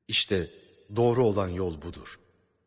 İşte doğru olan yol budur.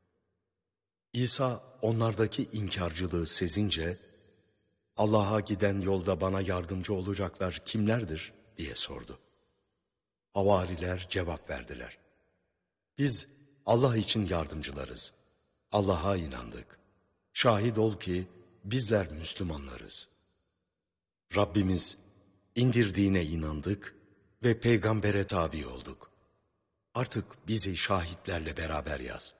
İsa onlardaki inkarcılığı sezince, Allah'a giden yolda bana yardımcı olacaklar kimlerdir diye sordu. Havariler cevap verdiler. Biz Allah için yardımcılarız. Allah'a inandık. Şahit ol ki bizler Müslümanlarız. Rabbimiz indirdiğine inandık ve peygambere tabi olduk. Artık bizi şahitlerle beraber yaz.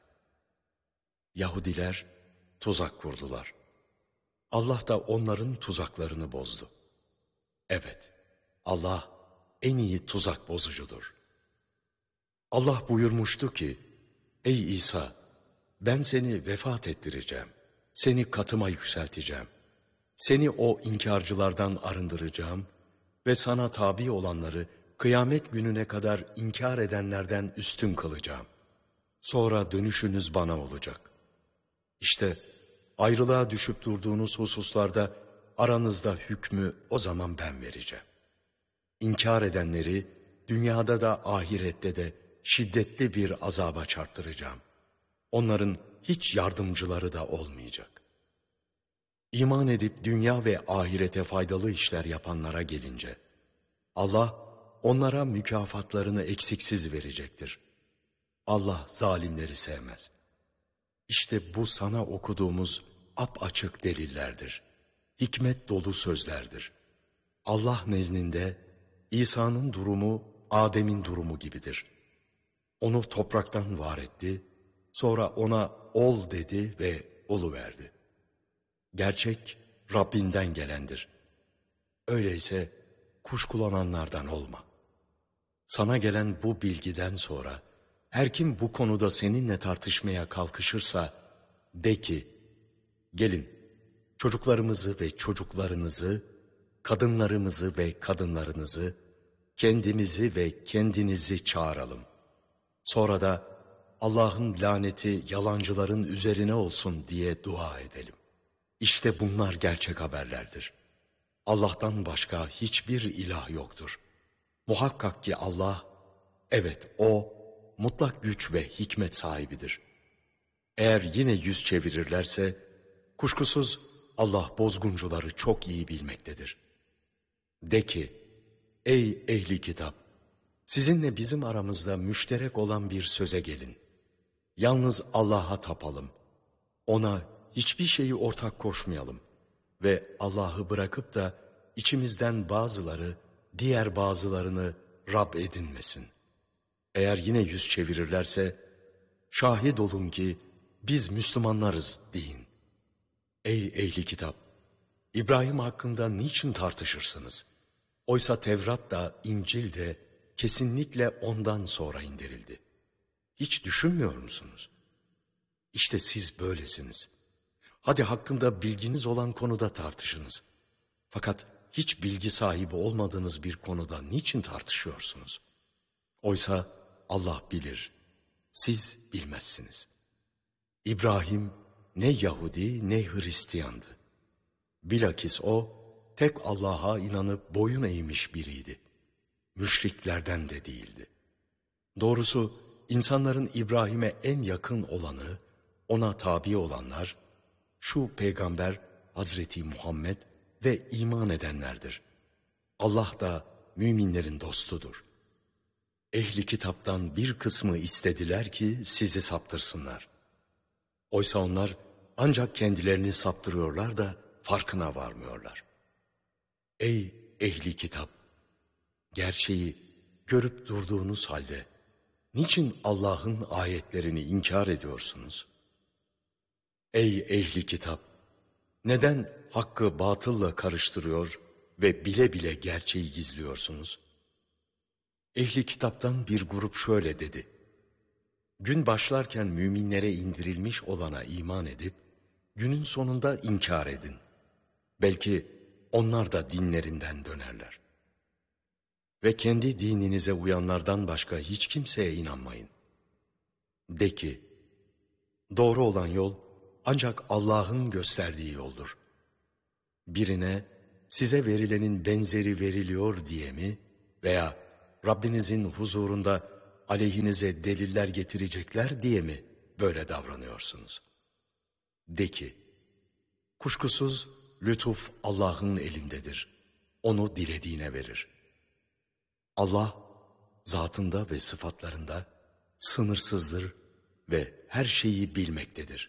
Yahudiler tuzak kurdular. Allah da onların tuzaklarını bozdu. Evet, Allah en iyi tuzak bozucudur. Allah buyurmuştu ki, ey İsa, ben seni vefat ettireceğim, seni katıma yükselteceğim, seni o inkarcılardan arındıracağım ve sana tabi olanları kıyamet gününe kadar inkar edenlerden üstün kılacağım. Sonra dönüşünüz bana olacak. İşte ayrılığa düşüp durduğunuz hususlarda aranızda hükmü o zaman ben vereceğim. İnkar edenleri dünyada da ahirette de şiddetli bir azaba çarptıracağım. Onların hiç yardımcıları da olmayacak. İman edip dünya ve ahirete faydalı işler yapanlara gelince, Allah onlara mükafatlarını eksiksiz verecektir. Allah zalimleri sevmez. İşte bu sana okuduğumuz apaçık delillerdir. Hikmet dolu sözlerdir. Allah nezdinde İsa'nın durumu Adem'in durumu gibidir. Onu topraktan var etti, sonra ona ol dedi ve oluverdi. Gerçek Rabbinden gelendir. Öyleyse kuşkulananlardan olma. Sana gelen bu bilgiden sonra her kim bu konuda seninle tartışmaya kalkışırsa de ki, gelin çocuklarımızı ve çocuklarınızı, kadınlarımızı ve kadınlarınızı, kendimizi ve kendinizi çağıralım. Sonra da Allah'ın laneti yalancıların üzerine olsun diye dua edelim. İşte bunlar gerçek haberlerdir. Allah'tan başka hiçbir ilah yoktur. Muhakkak ki Allah, evet O, mutlak güç ve hikmet sahibidir. Eğer yine yüz çevirirlerse, kuşkusuz Allah bozguncuları çok iyi bilmektedir. De ki, ey ehli kitap, sizinle bizim aramızda müşterek olan bir söze gelin. Yalnız Allah'a tapalım. Ona hiçbir şeyi ortak koşmayalım. Ve Allah'ı bırakıp da içimizden bazıları diğer bazılarını Rab edinmesin. Eğer yine yüz çevirirlerse, şahit olun ki biz Müslümanlarız deyin. Ey ehli kitap! İbrahim hakkında niçin tartışırsınız? Oysa Tevrat da İncil de kesinlikle ondan sonra indirildi. Hiç düşünmüyor musunuz? İşte siz böylesiniz. Hadi hakkında bilginiz olan konuda tartışınız. Fakat hiç bilgi sahibi olmadığınız bir konuda niçin tartışıyorsunuz? Oysa Allah bilir, siz bilmezsiniz. İbrahim ne Yahudi ne Hristiyandı. Bilakis o tek Allah'a inanıp boyun eğmiş biriydi. Müşriklerden de değildi. Doğrusu insanların İbrahim'e en yakın olanı, ona tabi olanlar, şu peygamber Hazreti Muhammed ve iman edenlerdir. Allah da müminlerin dostudur. Ehli kitaptan bir kısmı istediler ki sizi saptırsınlar. Oysa onlar ancak kendilerini saptırıyorlar da farkına varmıyorlar. Ey ehli kitap! Gerçeği görüp durduğunuz halde niçin Allah'ın ayetlerini inkar ediyorsunuz? Ey ehli kitap! Neden hakkı batılla karıştırıyor ve bile bile gerçeği gizliyorsunuz? Ehli kitaptan bir grup şöyle dedi. Gün başlarken müminlere indirilmiş olana iman edip, günün sonunda inkar edin. Belki onlar da dinlerinden dönerler. Ve kendi dininize uyanlardan başka hiç kimseye inanmayın. De ki, doğru olan yol ancak Allah'ın gösterdiği yoldur. Birine size verilenin benzeri veriliyor diye mi veya Rabbinizin huzurunda aleyhinize deliller getirecekler diye mi böyle davranıyorsunuz? De ki, kuşkusuz lütuf Allah'ın elindedir. Onu dilediğine verir. Allah, zatında ve sıfatlarında sınırsızdır ve her şeyi bilmektedir.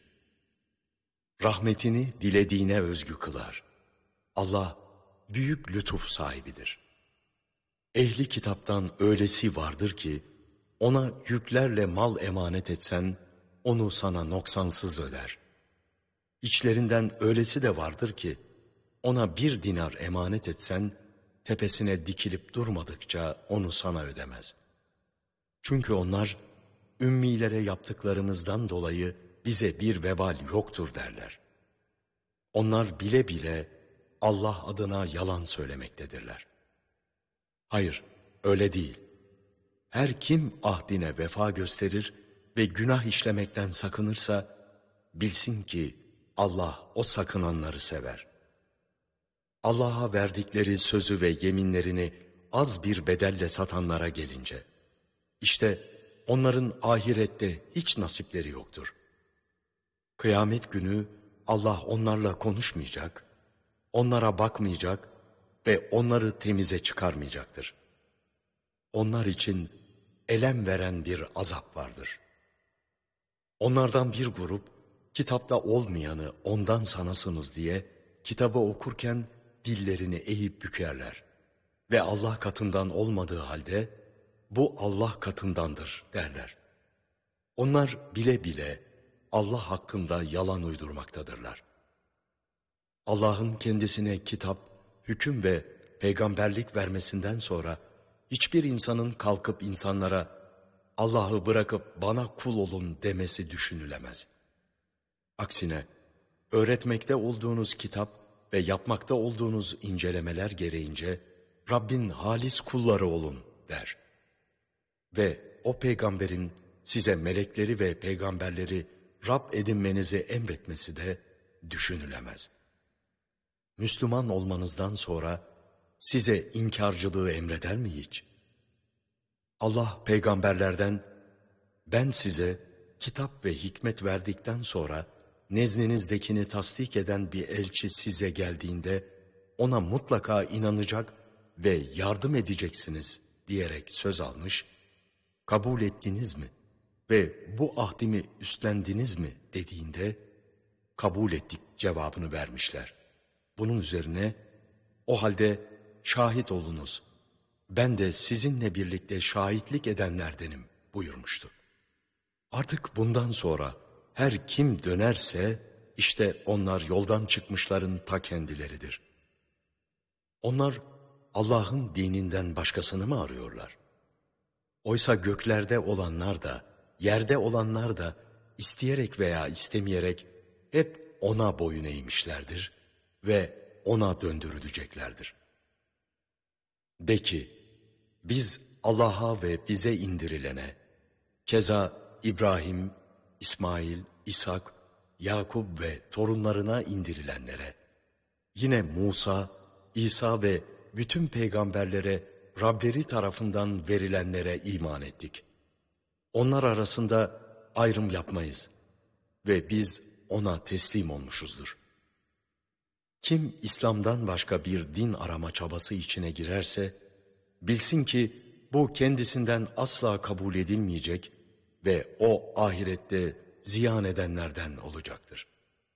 Rahmetini dilediğine özgü kılar. Allah, büyük lütuf sahibidir. Ehli kitaptan öylesi vardır ki, ona yüklerle mal emanet etsen, onu sana noksansız öder. İçlerinden öylesi de vardır ki, ona 1 dinar emanet etsen, tepesine dikilip durmadıkça onu sana ödemez. Çünkü onlar, ümmilere yaptıklarımızdan dolayı bize bir vebal yoktur derler. Onlar bile bile Allah adına yalan söylemektedirler. Hayır, öyle değil. Her kim ahdine vefa gösterir ve günah işlemekten sakınırsa, bilsin ki Allah o sakınanları sever. Allah'a verdikleri sözü ve yeminlerini az bir bedelle satanlara gelince, işte onların ahirette hiç nasipleri yoktur. Kıyamet günü Allah onlarla konuşmayacak, onlara bakmayacak ve onları temize çıkarmayacaktır. Onlar için elem veren bir azap vardır. Onlardan bir grup, kitapta olmayanı ondan sanasınız diye kitabı okurken dillerini eğip bükerler ve Allah katından olmadığı halde bu Allah katındandır derler. Onlar bile bile Allah hakkında yalan uydurmaktadırlar. Allah'ın kendisine kitap, hüküm ve peygamberlik vermesinden sonra hiçbir insanın kalkıp insanlara Allah'ı bırakıp bana kul olun demesi düşünülemez. Aksine öğretmekte olduğunuz kitap ve yapmakta olduğunuz incelemeler gereğince Rabbin halis kulları olun der. Ve o peygamberin size melekleri ve peygamberleri Rab edinmenizi emretmesi de düşünülemez. Müslüman olmanızdan sonra size inkarcılığı emreder mi hiç? Allah peygamberlerden, ben size kitap ve hikmet verdikten sonra nezdinizdekini tasdik eden bir elçi size geldiğinde ona mutlaka inanacak ve yardım edeceksiniz diyerek söz almış, kabul ettiniz mi ve bu ahdimi üstlendiniz mi dediğinde kabul ettik cevabını vermişler. Bunun üzerine o halde şahit olunuz, ben de sizinle birlikte şahitlik edenlerdenim buyurmuştu. Artık bundan sonra her kim dönerse işte onlar yoldan çıkmışların ta kendileridir. Onlar Allah'ın dininden başkasını mı arıyorlar? Oysa göklerde olanlar da, yerde olanlar da isteyerek veya istemeyerek hep ona boyun eğmişlerdir ve ona döndürüleceklerdir. De ki, biz Allah'a ve bize indirilene, keza İbrahim, İsmail, İshak, Yakub ve torunlarına indirilenlere, yine Musa, İsa ve bütün peygamberlere Rableri tarafından verilenlere iman ettik. Onlar arasında ayrım yapmayız ve biz ona teslim olmuşuzdur. Kim İslam'dan başka bir din arama çabası içine girerse, bilsin ki bu kendisinden asla kabul edilmeyecek ve o ahirette ziyan edenlerden olacaktır.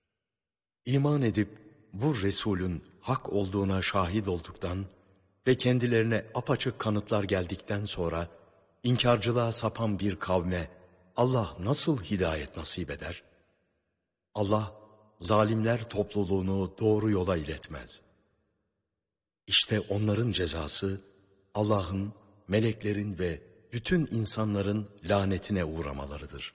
İman edip bu Resulün hak olduğuna şahit olduktan ve kendilerine apaçık kanıtlar geldikten sonra inkarcılığa sapan bir kavme Allah nasıl hidayet nasip eder? Allah zalimler topluluğunu doğru yola iletmez. İşte onların cezası Allah'ın, meleklerin ve bütün insanların lanetine uğramalarıdır.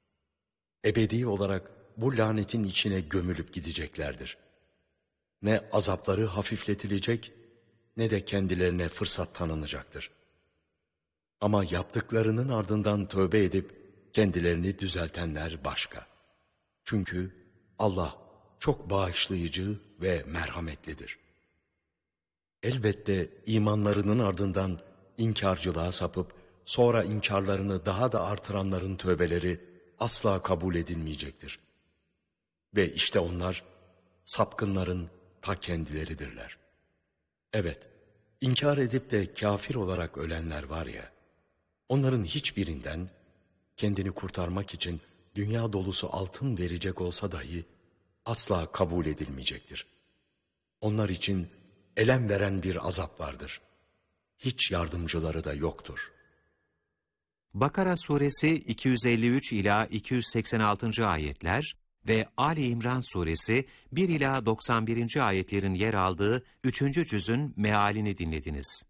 Ebedi olarak bu lanetin içine gömülüp gideceklerdir. Ne azapları hafifletilecek ne de kendilerine fırsat tanınacaktır. Ama yaptıklarının ardından tövbe edip kendilerini düzeltenler başka. Çünkü Allah çok bağışlayıcı ve merhametlidir. Elbette imanlarının ardından inkarcılığa sapıp sonra inkarlarını daha da artıranların tövbeleri asla kabul edilmeyecektir. Ve işte onlar sapkınların ta kendileridirler. Evet, inkar edip de kafir olarak ölenler var ya, onların hiçbirinden kendini kurtarmak için dünya dolusu altın verecek olsa dahi asla kabul edilmeyecektir. Onlar için elem veren bir azap vardır. Hiç yardımcıları da yoktur. Bakara suresi 253 ila 286. ayetler ve Ali İmran suresi 1 ila 91. ayetlerin yer aldığı 3. cüzün mealini dinlediniz.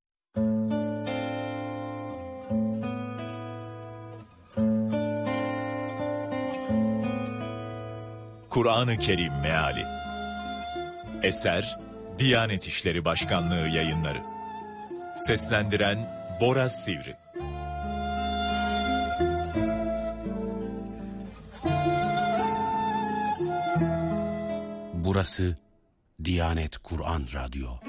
Kur'an-ı Kerim Meali. Eser Diyanet İşleri Başkanlığı Yayınları. Seslendiren Bora Sivri. Burası Diyanet Kur'an Radyo.